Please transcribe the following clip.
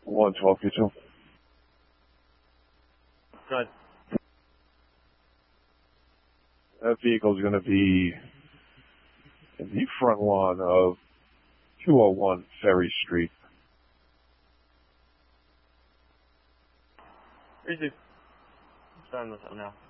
112 Q2. Good. That vehicle is going to be in the front lawn of 201 Ferry Street. Easy. Starting with that now.